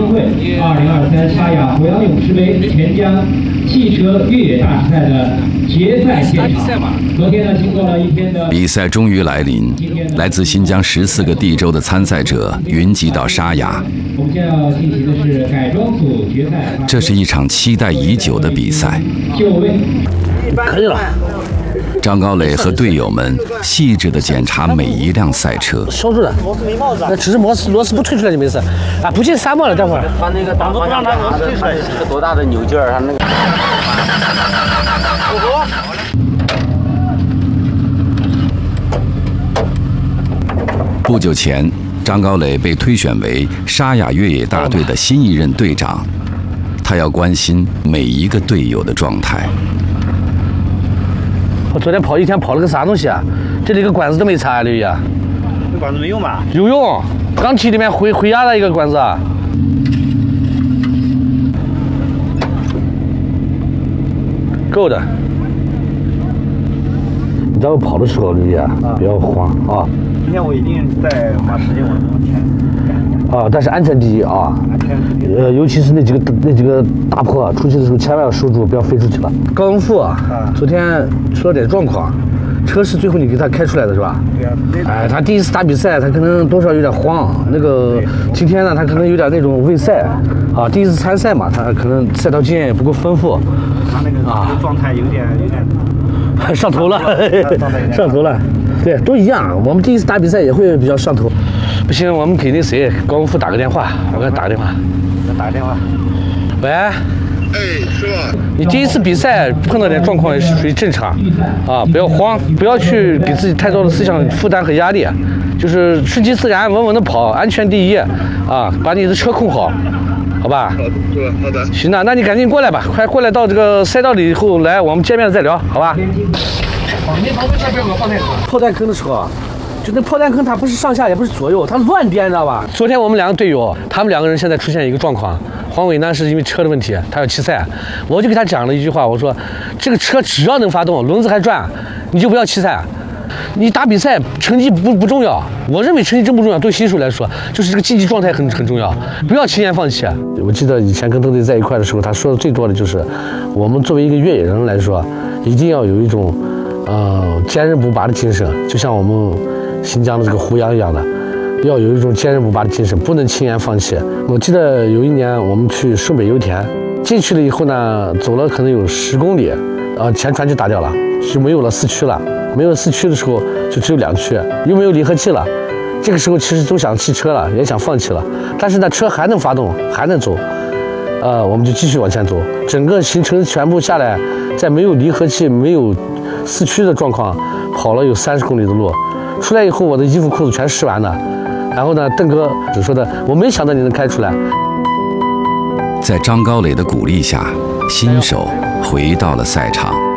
会2023沙雅博洋勇士杯钱江汽车越野大师赛的决赛现场。昨天呢，经过了一天的比赛终于来临，来自新疆14个地州的参赛者云集到沙雅。 我们将要进行的是改装组决赛。 这是一场期待已久的比赛。 就位， 可以了。 张高磊和队友们细致地检查每一辆赛车， 收住了。那只是螺丝不退出来就没事。啊，不进沙漠了，待会儿。 他那个挡不让他螺丝退出来，是个多大的扭劲儿？他那个。 不久前，张高磊被推选为沙雅越野大队的新一任队长，他要关心每一个队友的状态。 我昨天跑一天跑了个啥东西啊？这里个管子都没插，刘毅。 这管子没用吧？ 有用，钢体里面回压的一个管子。够的。你待会跑的时候，刘毅不要慌啊。 今天我一定在花时间往前。 啊，但是安全第一啊。安全第一。尤其是那几个大坡，出去的时候千万要守住，不要飞出去了。高文富昨天出了点状况，车是最后你给他开出来的是吧？ 对啊。 哎，他第一次打比赛，他可能多少有点慌。那个今天呢，他可能有点那种畏赛，啊，第一次参赛嘛，他可能赛道经验也不够丰富。 他那个状态有点上头了，上头了。对，都一样。我们第一次打比赛也会比较上头。不行，我们给那谁高文富打个电话，我给他打个电话。 打个电话。 喂。哎， 是吧？ 你第一次比赛碰到点状况也是属于正常，啊，不要慌，不要去给自己太多的思想负担和压力，就是顺其自然，稳稳的跑，安全第一，啊，把你的车控好，好吧？ 好的，是吧？好的。 行的，那你赶紧过来吧，快过来到这个赛道里以后来，我们见面了再聊，好吧？你旁边下边有个炮弹坑。炮弹坑的时候啊。 就那炮弹坑，它不是上下，也不是左右，它乱颠，你知道吧？昨天我们两个队友，他们两个人现在出现一个状况。黄伟呢是因为车的问题，他要弃赛，我就给他讲了一句话，我说这个车只要能发动，轮子还转，你就不要弃赛。你打比赛成绩不重要，我认为成绩真不重要，对新手来说，就是这个竞技状态很重要，不要轻言放弃。我记得以前跟邓队在一块的时候，他说的最多的就是，我们作为一个越野人来说，一定要有一种坚韧不拔的精神，就像我们。 新疆的这个胡杨一样的，要有一种坚韧不拔的精神，不能轻言放弃。我记得有一年我们去顺北油田，进去了以后呢，走了可能有10公里，前船就打掉了，就没有了4驱了。没有4驱的时候，就只有2驱，又没有离合器了。这个时候其实都想弃车了，也想放弃了，但是呢，车还能发动，还能走。我们就继续往前走。整个行程全部下来，在没有离合器、没有4驱的状况，跑了有30公里的路。 出来以后，我的衣服裤子全湿完了。然后呢，邓哥只说的，我没想到你能开出来。 在张高磊的鼓励下，新手回到了赛场。